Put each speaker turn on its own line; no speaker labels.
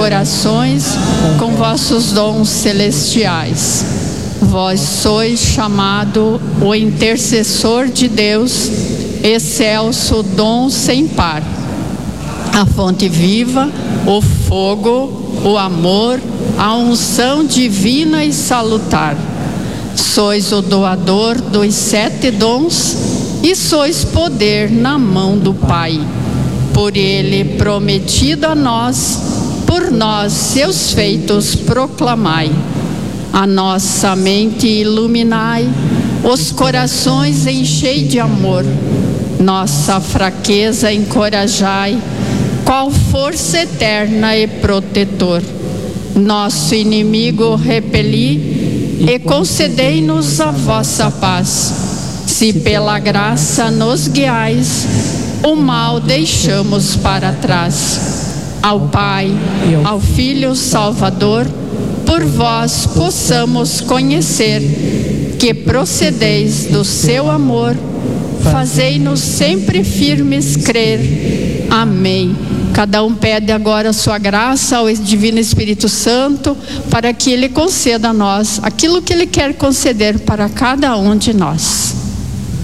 corações com vossos dons celestiais. Vós sois chamado o intercessor de Deus, excelso dom sem par, a fonte viva, o fogo, o amor, a unção divina e salutar. Sois o doador dos 7 dons e sois poder na mão do Pai. Por ele prometido a nós, por nós seus feitos proclamai. A nossa mente iluminai, os corações enchei de amor. Nossa fraqueza encorajai, qual força eterna e protetor. Nosso inimigo repeli e concedei-nos a vossa paz. Se pela graça nos guiais, o mal deixamos para trás. Ao Pai, ao Filho Salvador, por vós possamos conhecer que procedeis do seu amor, fazei-nos sempre firmes crer. Amém. Cada um pede agora a sua graça ao Divino Espírito Santo, para que Ele conceda a nós aquilo que Ele quer conceder para cada um de nós.